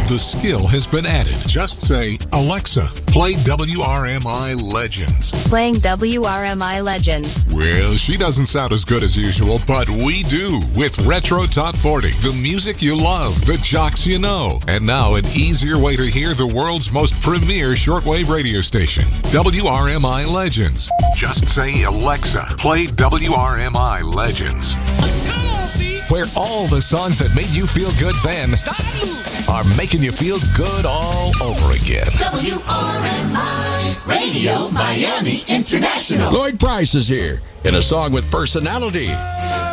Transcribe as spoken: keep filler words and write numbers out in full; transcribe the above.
the skill has been added. Just say, Alexa, play W R M I Legends. Playing W R M I Legends. Well, she doesn't sound as good as usual, but we do with Retro Top forty. The music you love, the jocks you know. And now an easier way to hear the world's most premier shortwave radio station, W R M I Legends. Just say, Alexa, play W R M I Legends. Where all the songs that made you feel good then are making you feel good all over again. W R M I Radio Miami International. Lloyd Price is here in a song with personality.